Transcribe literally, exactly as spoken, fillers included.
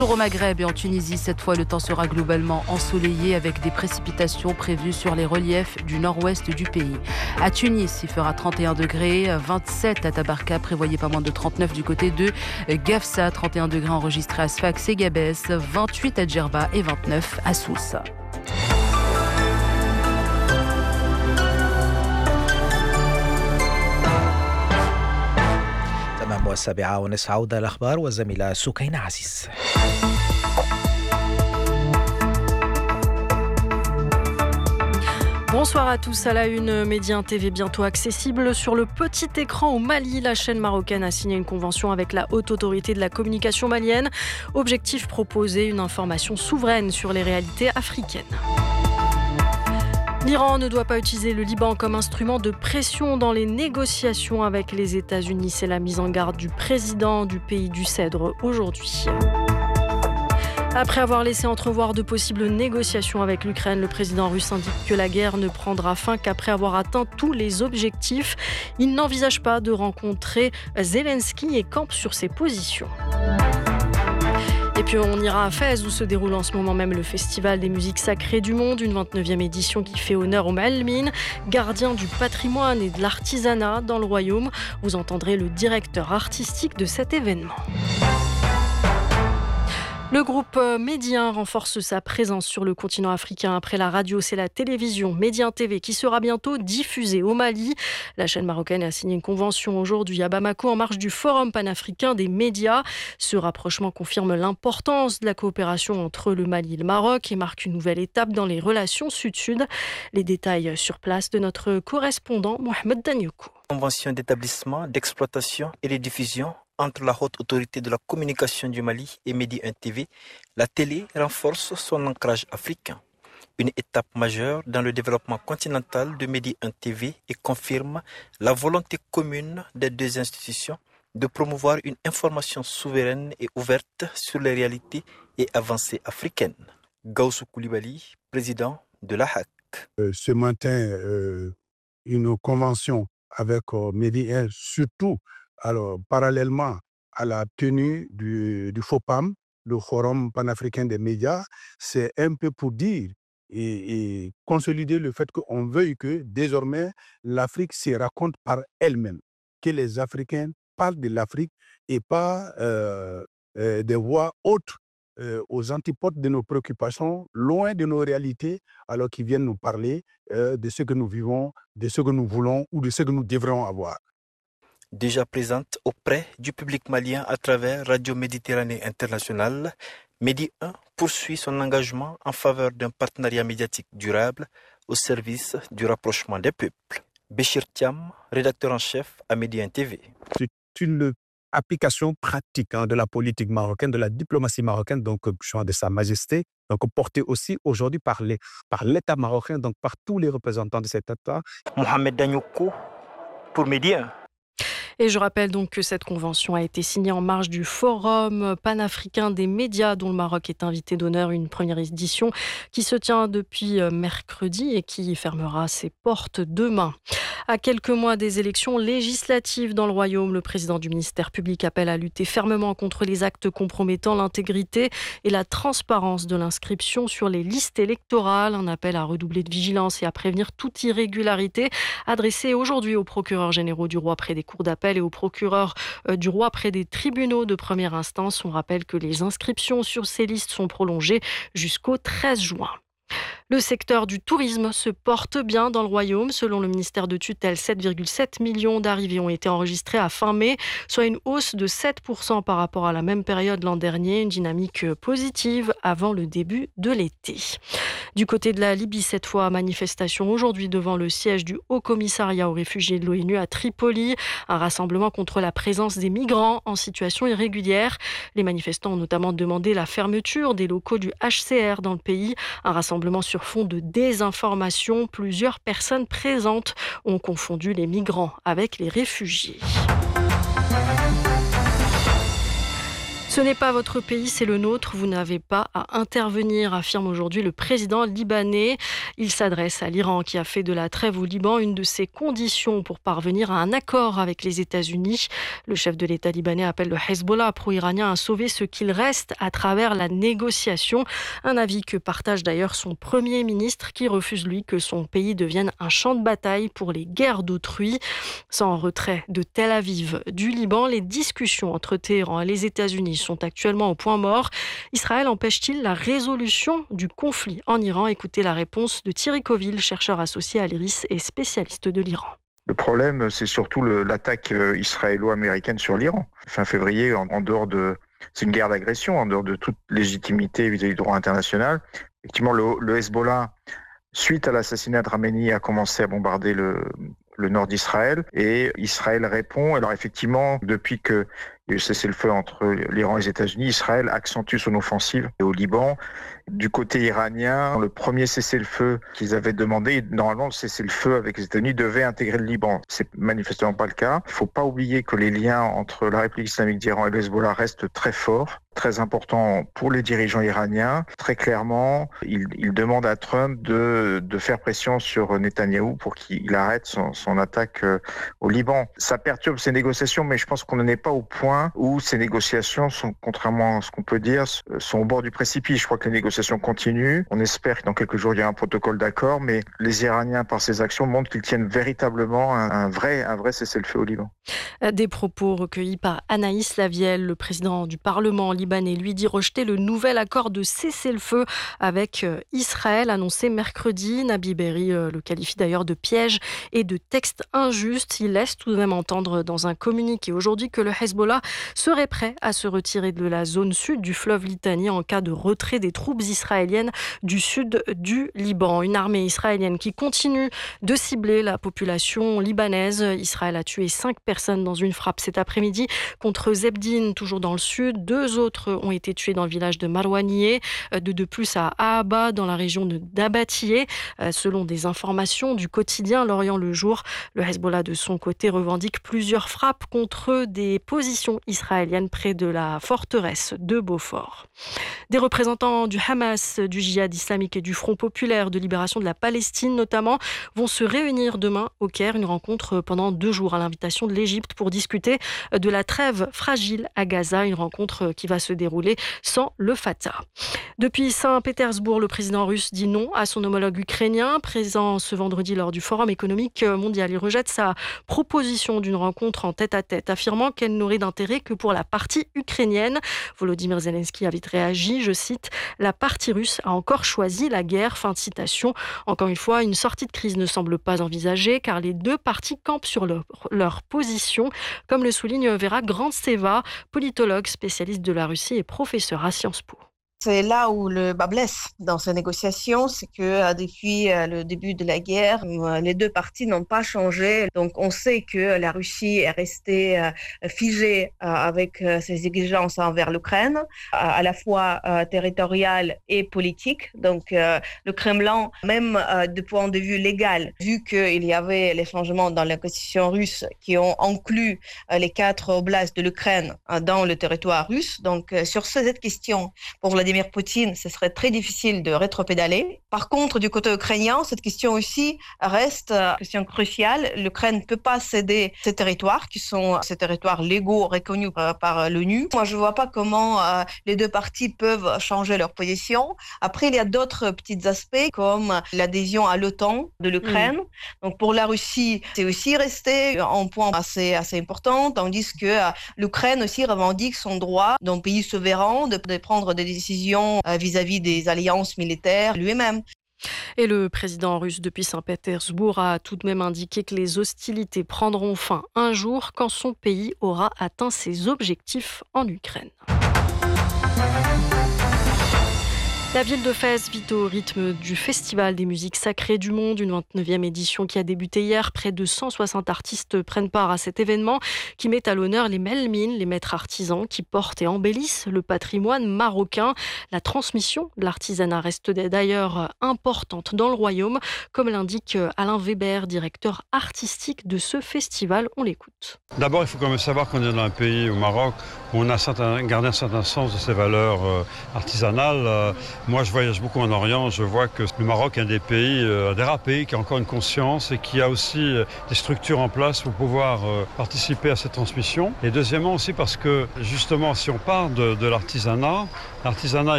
Au Maghreb et en Tunisie, cette fois, le temps sera globalement ensoleillé avec des précipitations prévues sur les reliefs du nord-ouest du pays. À Tunis, il fera trente et un degrés, vingt-sept à Tabarka, prévoyez pas moins de trente-neuf du côté de Gafsa, trente et un degrés enregistrés à Sfax et Gabès, vingt-huit à Djerba et vingt-neuf à Sousse. تمام والسابعة ونصف عودة الأخبار والزميلة سكينة عزيز. Bonsoir à tous. À la une, Média T V bientôt accessible sur le petit écran au Mali. La chaîne marocaine a signé une convention avec la haute autorité de la communication malienne. Objectif, proposer une information souveraine sur les réalités africaines. L'Iran ne doit pas utiliser le Liban comme instrument de pression dans les négociations avec les États-Unis. C'est la mise en garde du président du pays du Cèdre aujourd'hui. Après avoir laissé entrevoir de possibles négociations avec l'Ukraine, le président russe indique que la guerre ne prendra fin qu'après avoir atteint tous les objectifs. Il n'envisage pas de rencontrer Zelensky et campe sur ses positions. Et puis on ira à Fès où se déroule en ce moment même le Festival des musiques sacrées du monde, une vingt-neuvième édition qui fait honneur aux Ma'almin, gardiens du patrimoine et de l'artisanat dans le royaume. Vous entendrez le directeur artistique de cet événement. Le groupe Média renforce sa présence sur le continent africain. Après la radio, c'est la télévision Média T V qui sera bientôt diffusée au Mali. La chaîne marocaine a signé une convention aujourd'hui à Bamako en marge du Forum panafricain des médias. Ce rapprochement confirme l'importance de la coopération entre le Mali et le Maroc et marque une nouvelle étape dans les relations sud-sud. Les détails sur place de notre correspondant Mohamed Danyoko. Convention d'établissement, d'exploitation et de diffusion entre la haute autorité de la communication du Mali et Média T V, la télé renforce son ancrage africain. Une étape majeure dans le développement continental de Média T V et confirme la volonté commune des deux institutions de promouvoir une information souveraine et ouverte sur les réalités et avancées africaines. Gaussou Koulibaly, président de l'A H A C. Euh, ce matin, euh, une convention avec euh, Média, surtout alors, parallèlement à la tenue du, du FOPAM, le Forum panafricain des médias, c'est un peu pour dire et, et consolider le fait qu'on veuille que désormais l'Afrique se raconte par elle-même, que les Africains parlent de l'Afrique et pas euh, euh, des voix autres euh, aux antipodes de nos préoccupations, loin de nos réalités, alors qu'ils viennent nous parler euh, de ce que nous vivons, de ce que nous voulons ou de ce que nous devrons avoir. Déjà présente auprès du public malien à travers Radio Méditerranée Internationale, Média un poursuit son engagement en faveur d'un partenariat médiatique durable au service du rapprochement des peuples. Béchir Thiam, rédacteur en chef à Média T V. C'est une application pratique hein, de la politique marocaine, de la diplomatie marocaine, donc de Sa Majesté, donc portée aussi aujourd'hui par, les, par l'État marocain, donc par tous les représentants de cet État. Mohamed Danyoko pour Média un. Et je rappelle donc que cette convention a été signée en marge du Forum panafricain des médias dont le Maroc est invité d'honneur, une première édition qui se tient depuis mercredi et qui fermera ses portes demain. À quelques mois des élections législatives dans le Royaume, le président du ministère public appelle à lutter fermement contre les actes compromettant l'intégrité et la transparence de l'inscription sur les listes électorales. Un appel à redoubler de vigilance et à prévenir toute irrégularité adressé aujourd'hui aux procureurs généraux du roi près des cours d'appel et aux procureurs du roi près des tribunaux de première instance. On rappelle que les inscriptions sur ces listes sont prolongées jusqu'au treize juin. Le secteur du tourisme se porte bien dans le Royaume. Selon le ministère de tutelle, sept virgule sept millions d'arrivées ont été enregistrées à fin mai, soit une hausse de sept pour cent par rapport à la même période l'an dernier, une dynamique positive avant le début de l'été. Du côté de la Libye, cette fois, manifestation aujourd'hui devant le siège du Haut-Commissariat aux réfugiés de l'ONU à Tripoli, un rassemblement contre la présence des migrants en situation irrégulière. Les manifestants ont notamment demandé la fermeture des locaux du H C R dans le pays, un rassemblement sur fond de désinformation. Plusieurs personnes présentes ont confondu les migrants avec les réfugiés. Ce n'est pas votre pays, c'est le nôtre. Vous n'avez pas à intervenir, affirme aujourd'hui le président libanais. Il s'adresse à l'Iran qui a fait de la trêve au Liban une de ses conditions pour parvenir à un accord avec les États-Unis. Le chef de l'État libanais appelle le Hezbollah pro-iranien à sauver ce qu'il reste à travers la négociation. Un avis que partage d'ailleurs son Premier ministre qui refuse, lui, que son pays devienne un champ de bataille pour les guerres d'autrui. Sans retrait de Tel Aviv du Liban, les discussions entre Téhéran et les États-Unis sont actuellement au point mort. Israël empêche-t-il la résolution du conflit en Iran? Écoutez la réponse de Thierry Coville, chercheur associé à l'I R I S et spécialiste de l'Iran. Le problème, c'est surtout le, l'attaque israélo-américaine sur l'Iran. Fin février, en, en dehors de... C'est une guerre d'agression, en dehors de toute légitimité vis-à-vis du droit international. Effectivement, le, le Hezbollah, suite à l'assassinat de Khamenei, a commencé à bombarder le, le nord d'Israël. Et Israël répond. Alors effectivement, depuis que il y a eu cessez-le-feu entre l'Iran et les États-Unis, Israël accentue son offensive au Liban. Du côté iranien, le premier cessez-le-feu qu'ils avaient demandé, normalement le cessez-le-feu avec les États-Unis devait intégrer le Liban. C'est manifestement pas le cas. Il ne faut pas oublier que les liens entre la République islamique d'Iran et le Hezbollah restent très forts, très importants pour les dirigeants iraniens. Très clairement, ils, ils demandent à Trump de, de faire pression sur Netanyahou pour qu'il arrête son, son attaque au Liban. Ça perturbe ces négociations, mais je pense qu'on n'en est pas au point où ces négociations sont, contrairement à ce qu'on peut dire, sont au bord du précipice. Je crois que les négociations continuent. On espère que dans quelques jours, il y a un protocole d'accord, mais les Iraniens, par ces actions, montrent qu'ils tiennent véritablement un, un vrai, un vrai cessez-le-feu au Liban. Des propos recueillis par Anaïs Lavielle, le président du Parlement libanais, lui dit rejeter le nouvel accord de cessez-le-feu avec Israël, annoncé mercredi. Nabi Berri le qualifie d'ailleurs de piège et de texte injuste. Il laisse tout de même entendre dans un communiqué aujourd'hui que le Hezbollah serait prêt à se retirer de la zone sud du fleuve Litani en cas de retrait des troupes israéliennes du sud du Liban. Une armée israélienne qui continue de cibler la population libanaise. Israël a tué cinq personnes dans une frappe cet après-midi contre Zebdin, toujours dans le sud. Deux autres ont été tués dans le village de Marwanieh, de, de plus à Ahaba, dans la région de Dabatieh. Selon des informations du quotidien L'Orient le Jour, le Hezbollah de son côté revendique plusieurs frappes contre des positions israéliennes près de la forteresse de Beaufort. Des représentants du Hamas, du Djihad islamique et du Front populaire de libération de la Palestine notamment vont se réunir demain au Caire, une rencontre pendant deux jours à l'invitation de l'Égypte pour discuter de la trêve fragile à Gaza, une rencontre qui va se dérouler sans le Fatah. Depuis Saint-Pétersbourg, le président russe dit non à son homologue ukrainien, présent ce vendredi lors du Forum économique mondial. Il rejette sa proposition d'une rencontre en tête-à-tête, affirmant qu'elle n'aurait d'intérêt que pour la partie ukrainienne. Volodymyr Zelensky avait réagi, je cite, « La partie russe a encore choisi la guerre ». Fin de citation. Encore une fois, une sortie de crise ne semble pas envisagée car les deux parties campent sur leur, leur position, comme le souligne Vera Grantseva, politologue spécialiste de la Russie et professeur à Sciences Po. C'est là où le bas blesse dans ces négociations, c'est que depuis le début de la guerre, les deux parties n'ont pas changé. Donc on sait que la Russie est restée figée avec ses exigences envers l'Ukraine, à la fois territoriales et politiques. Donc le Kremlin, même du point de vue légal, vu qu'il y avait les changements dans la constitution russe qui ont inclus les quatre oblasts de l'Ukraine dans le territoire russe, donc sur cette question, pour Vladimir Poutine, ce serait très difficile de rétropédaler. Par contre, du côté ukrainien, cette question aussi reste une question cruciale. L'Ukraine ne peut pas céder ces territoires, qui sont ces territoires légaux reconnus par, par l'ONU. Moi, je ne vois pas comment euh, les deux parties peuvent changer leur position. Après, il y a d'autres petits aspects, comme l'adhésion à l'OTAN de l'Ukraine. Mmh. Donc, pour la Russie, c'est aussi resté un point assez, assez important, tandis que euh, l'Ukraine aussi revendique son droit d'un pays souverain de, de prendre des décisions vis-à-vis des alliances militaires lui-même. Et le président russe depuis Saint-Pétersbourg a tout de même indiqué que les hostilités prendront fin un jour quand son pays aura atteint ses objectifs en Ukraine. La ville de Fès vit au rythme du Festival des musiques sacrées du monde, une vingt-neuvième édition qui a débuté hier. Près de cent soixante artistes prennent part à cet événement qui met à l'honneur les melmines, les maîtres artisans qui portent et embellissent le patrimoine marocain. La transmission de l'artisanat reste d'ailleurs importante dans le royaume, comme l'indique Alain Weber, directeur artistique de ce festival. On l'écoute. D'abord, il faut quand même savoir qu'on est dans un pays, au Maroc, où on a certain, gardé un certain sens de ses valeurs euh, artisanales. Euh, moi, je voyage beaucoup en Orient, je vois que le Maroc est un des pays, euh, un des rares pays qui a encore une conscience et qui a aussi euh, des structures en place pour pouvoir euh, participer à cette transmission. Et deuxièmement aussi parce que, justement, si on parle de, de l'artisanat, l'artisanat